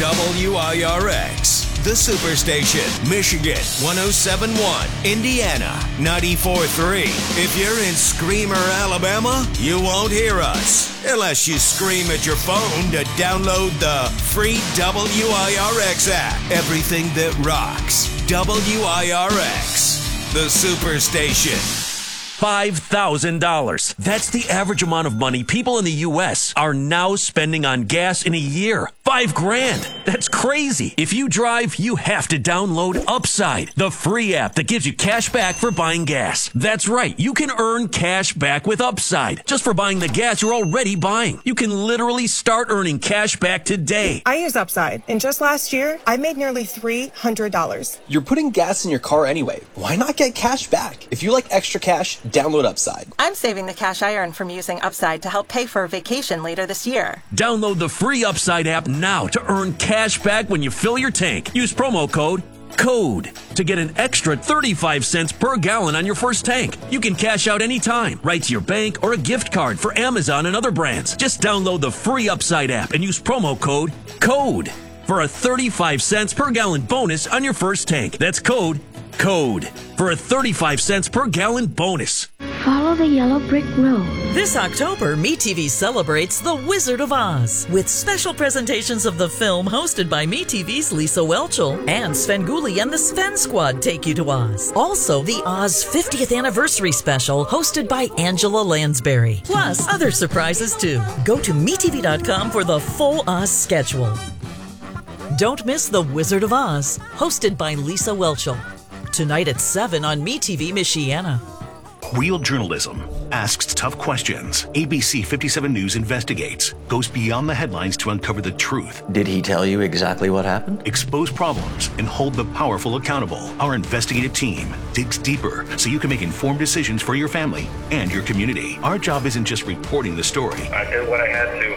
WIRX, the Superstation, Michigan 107.1, Indiana 94.3. If you're in Screamer, Alabama, you won't hear us unless you scream at your phone to download the free WIRX app. Everything that rocks. WIRX, the Superstation. $5,000. That's the average amount of money people in the U.S. are now spending on gas in a year. $5,000. That's crazy. If you drive, you have to download Upside, the free app that gives you cash back for buying gas. That's right. You can earn cash back with Upside just for buying the gas you're already buying. You can literally start earning cash back today. I use Upside, and just last year, I made nearly $300. You're putting gas in your car anyway. Why not get cash back? If you like extra cash, download Upside. I'm saving the cash I earn from using Upside to help pay for a vacation later this year. Download the free Upside app now to earn cash back when you fill your tank. Use promo code CODE to get an extra 35 cents per gallon on your first tank. You can cash out anytime, right to your bank or a gift card for Amazon and other brands. Just download the free Upside app and use promo code CODE for a 35 cents per gallon bonus on your first tank. That's code CODE for a 35 cents per gallon bonus. Follow the yellow brick road. This October, MeTV celebrates The Wizard of Oz with special presentations of the film hosted by MeTV's Lisa Whelchel and Sven Gulli and the Sven Squad take you to Oz. Also, the Oz 50th Anniversary Special hosted by Angela Lansbury. Plus, other surprises too. Go to MeTV.com for the full Oz schedule. Don't miss The Wizard of Oz, hosted by Lisa Whelchel. Tonight at 7 on MeTV Michiana. Real journalism asks tough questions. ABC 57 News investigates, goes beyond the headlines to uncover the truth. Did he tell you exactly what happened? Expose problems and hold the powerful accountable. Our investigative team digs deeper so you can make informed decisions for your family and your community. Our job isn't just reporting the story. I did what I had to.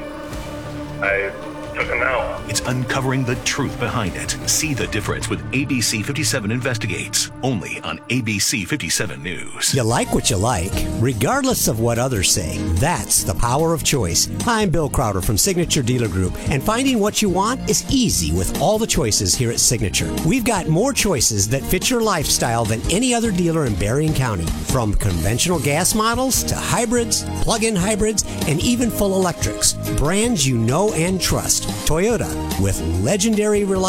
I took him out. It's uncovering the truth behind it. See the difference with ABC 57 Investigates, only on ABC 57 News. You like what you like, regardless of what others say. That's the power of choice. I'm Bill Crowder from Signature Dealer Group, and finding what you want is easy with all the choices here at Signature. We've got more choices that fit your lifestyle than any other dealer in Berrien County, from conventional gas models to hybrids, plug-in hybrids, and even full electrics. Brands you know and trust. Toyota, with legendary reliability